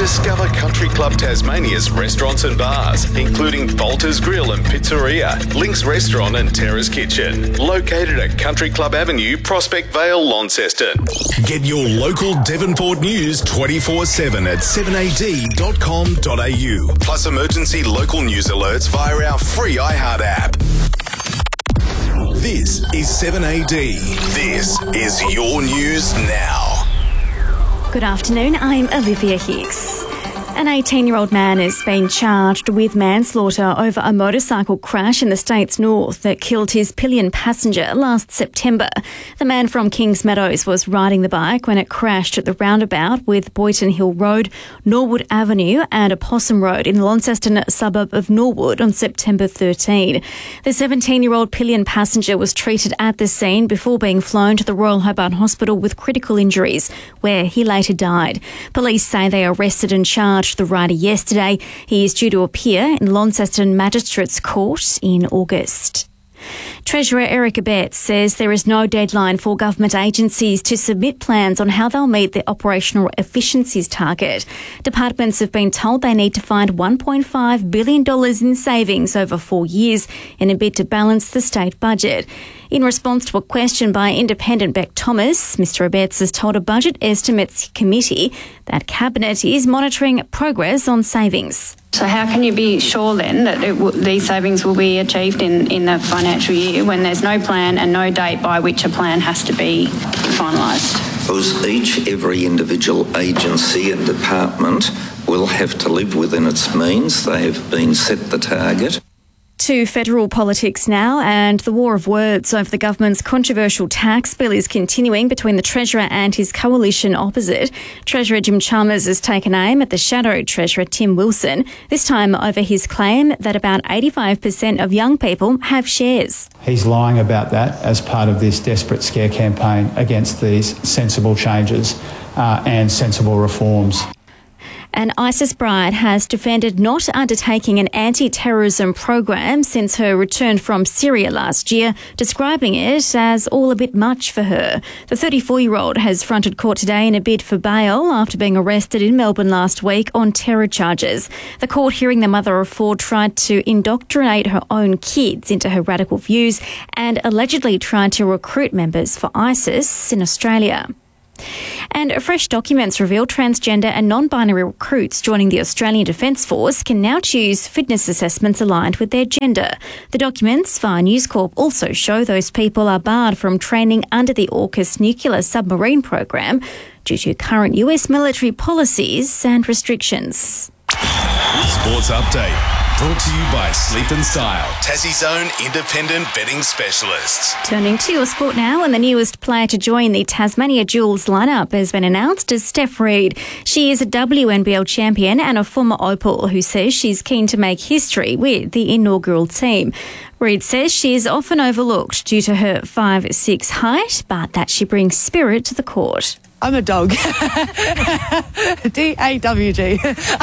Discover Country Club Tasmania's restaurants and bars, including Bolter's Grill and Pizzeria, Link's Restaurant and Terrace Kitchen, located at Country Club Avenue, Prospect Vale, Launceston. Get your local Devonport news 24/7 at 7ad.com.au. Plus emergency local news alerts via our free iHeart app. This is 7AD. This is your news now. Good afternoon, I'm Olivia Hicks. An 18-year-old man is being charged with manslaughter over a motorcycle crash in the state's north that killed his pillion passenger last September. The man from Kings Meadows was riding the bike when it crashed at the roundabout with Boyton Hill Road, Norwood Avenue and Opossum Road in the Launceston suburb of Norwood on September 13. The 17-year-old pillion passenger was treated at the scene before being flown to the Royal Hobart Hospital with critical injuries, where he later died. Police say they arrested and charged the rider yesterday. He is due to appear in Launceston Magistrates Court in August. Treasurer Eric Abetz says there is no deadline for government agencies to submit plans on how they'll meet the operational efficiencies target. Departments have been told they need to find $1.5 billion in savings over 4 years in a bid to balance the state budget. In response to a question by independent Beck Thomas, Mr Abetz has told a budget estimates committee that Cabinet is monitoring progress on savings. So how can you be sure then that these savings will be achieved in the financial year when there's no plan and no date by which a plan has to be finalised? Because every individual agency and department will have to live within its means. They have been set the target. To federal politics now, and the war of words over the government's controversial tax bill is continuing between the Treasurer and his coalition opposite. Treasurer Jim Chalmers has taken aim at the shadow Treasurer Tim Wilson, this time over his claim that about 85% of young people have shares. He's lying about that as part of this desperate scare campaign against these sensible changes and sensible reforms. An ISIS bride has defended not undertaking an anti-terrorism program since her return from Syria last year, describing it as all a bit much for her. The 34-year-old has fronted court today in a bid for bail after being arrested in Melbourne last week on terror charges. The court hearing the mother of four tried to indoctrinate her own kids into her radical views and allegedly tried to recruit members for ISIS in Australia. And fresh documents reveal transgender and non-binary recruits joining the Australian Defence Force can now choose fitness assessments aligned with their gender. The documents via News Corp also show those people are barred from training under the AUKUS nuclear submarine program due to current US military policies and restrictions. Sports Update, brought to you by Sleep and Style, Tassie's own independent betting specialists. Turning to your sport now, and the newest player to join the Tasmania Jewels lineup has been announced as Steph Reid. She is a WNBL champion and a former Opal who says she's keen to make history with the inaugural team. Reid says she is often overlooked due to her 5'6" height, but that she brings spirit to the court. I'm a dog. D-A-W-G.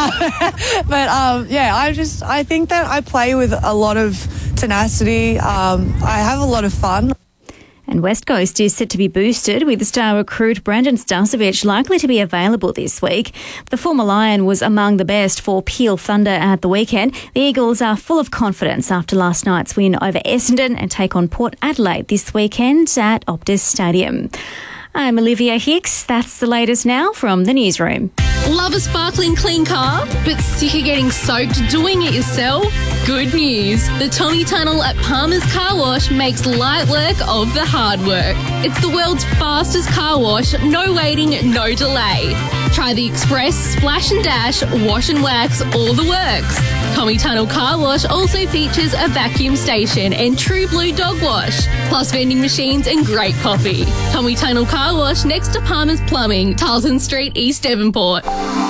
I think that I play with a lot of tenacity. I have a lot of fun. And West Coast is set to be boosted with star recruit Brandon Starcevich likely to be available this week. The former Lion was among the best for Peel Thunder at the weekend. The Eagles are full of confidence after last night's win over Essendon and take on Port Adelaide this weekend at Optus Stadium. I'm Olivia Hicks. That's the latest now from the newsroom. Love a sparkling clean car, but sick of getting soaked doing it yourself? Good news. The Tommy Tunnel at Palmer's Car Wash makes light work of the hard work. It's the world's fastest car wash, no waiting, no delay. Try the Express, Splash and Dash, Wash and Wax, all the works. Tommy Tunnel Car Wash also features a vacuum station and True Blue Dog Wash, plus vending machines and great coffee. Tommy Tunnel Car Wash next to Palmer's Plumbing, Tarleton Street, East Devonport.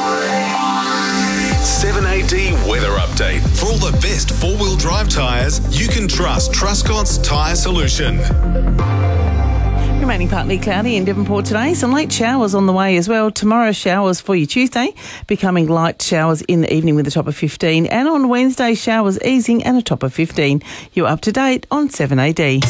7AD Weather Update. For all the best four-wheel drive tyres, you can trust Truscott's Tyre Solution. Remaining partly cloudy in Devonport today. Some late showers on the way as well. Tomorrow showers for you Tuesday, becoming light showers in the evening with a top of 15. And on Wednesday, showers easing and a top of 15. You're up to date on 7AD.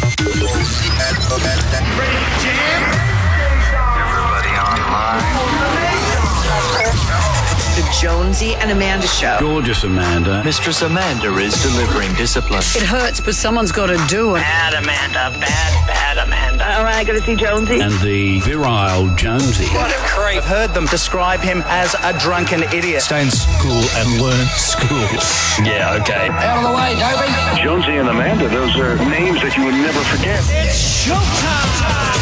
Jonesy and Amanda Show. Gorgeous Amanda. Mistress Amanda is delivering discipline. It hurts, but someone's got to do it. Bad Amanda. Bad Amanda. All right, got to see Jonesy. And the virile Jonesy. What a creep. I've heard them describe him as a drunken idiot. Stay in school and learn school. Yeah, okay. Out of the way, Toby. Jonesy and Amanda, those are names that you would never forget. It's showtime.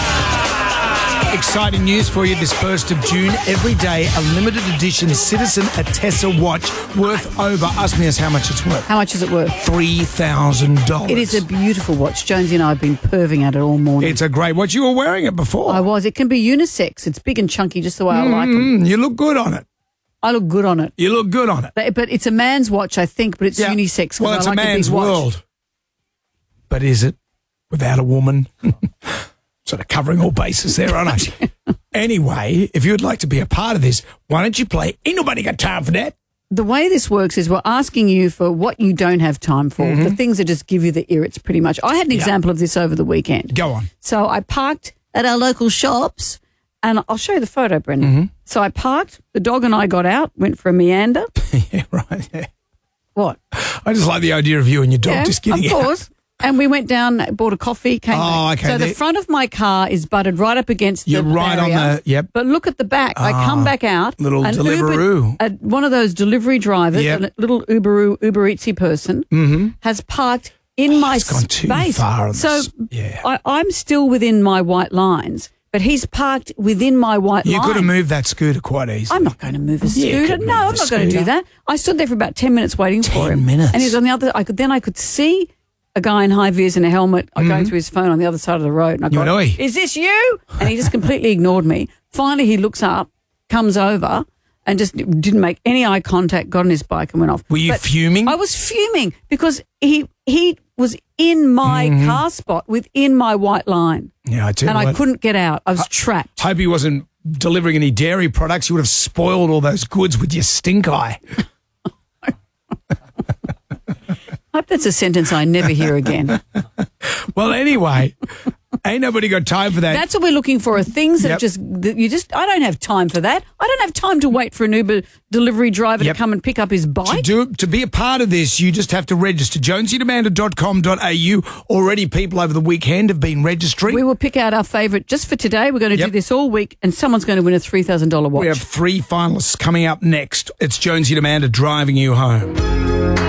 Exciting news for you this 1st of June. Every day, a limited edition Citizen Atessa watch worth over, ask me as how much it's worth. How much is it worth? $3,000. It is a beautiful watch. Jonesy and I have been perving at it all morning. It's a great watch. You were wearing it before. I was. It can be unisex. It's big and chunky just the way I like them. You look good on it. I look good on it. You look good on it. But it's a man's watch, I think, but it's unisex. Well, it's I like a man's big watch. world. But is it without a woman? Sort of covering all bases there, aren't I? Anyway, if you would like to be a part of this, why don't you play Ain't Nobody Got Time for That? The way this works is we're asking you for what you don't have time for, the things that just give you the irrits pretty much. I had an example of this over the weekend. Go on. So I parked at our local shops, and I'll show you the photo, Brendan. So I parked, the dog and I got out, went for a meander. Yeah, right. Yeah. What? I just like the idea of you and your dog just getting of course. out. And we went down, bought a coffee, came back. Okay. So the front of my car is butted right up against You're the right barrier. on the, yep. But look at the back. I come back out. Little Deliveroo. One of those delivery drivers, a little Uber Eatsy person, has parked in my gone too space. far on so this. Yeah. I'm still within my white lines, but he's parked within my white line. You could have moved that scooter quite easily. I'm not going to move a Yeah, you scooter. could No, move I'm the not going to do scooter. that. I stood there for about 10 minutes waiting for 10 him. minutes? And he was on the other. I could see a guy in high vis and a helmet going through his phone on the other side of the road. And I go, Oi. "Is this you?" And he just completely ignored me. Finally, he looks up, comes over, and just didn't make any eye contact. Got on his bike and went off. Were you fuming? I was fuming because he was in my car spot within my white line. Yeah, I tell you and I what. couldn't get out. I was trapped. Hope he wasn't delivering any dairy products. You would have spoiled all those goods with your stink eye. I hope that's a sentence I never hear again. Well, anyway, ain't nobody got time for that. That's what we're looking for, are things that I don't have time for that. I don't have time to wait for an Uber delivery driver to come and pick up his bike. To be a part of this, you just have to register. jonesyandamanda.com.au. Already people over the weekend have been registering. We will pick out our favourite just for today. We're going to do this all week, and someone's going to win a $3,000 watch. We have 3 finalists coming up next. It's Jonesy and Amanda driving you home.